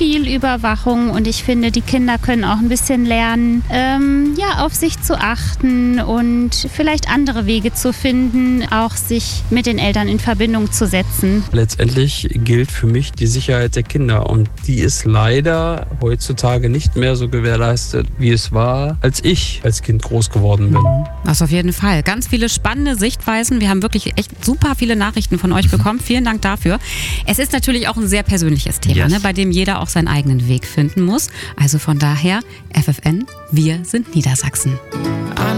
viel Überwachung und ich finde, die Kinder können auch ein bisschen lernen, auf sich zu achten und vielleicht andere Wege zu finden, auch sich mit den Eltern in Verbindung zu setzen. Letztendlich gilt für mich die Sicherheit der Kinder und die ist leider heutzutage nicht mehr so gewährleistet, wie es war, als ich als Kind groß geworden bin. Das auf jeden Fall. Ganz viele spannende Sichtweisen. Wir haben wirklich echt super viele Nachrichten von euch bekommen. Vielen Dank dafür. Es ist natürlich auch ein sehr persönliches Thema, bei dem jeder auch seinen eigenen Weg finden muss. Also von daher, FFN, wir sind Niedersachsen.